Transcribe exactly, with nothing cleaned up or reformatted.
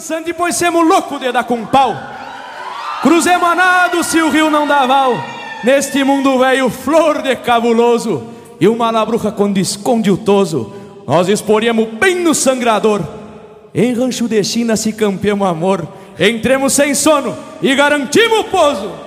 dançante, pois semos louco de dar com pau. Cruzemos a nado se o rio não dá val. Neste mundo velho, flor de cabuloso. E uma labruca quando esconde o toso, nós exporíamos bem no sangrador. Em rancho de China se campeamos amor. Entremos sem sono e garantimos o pouso.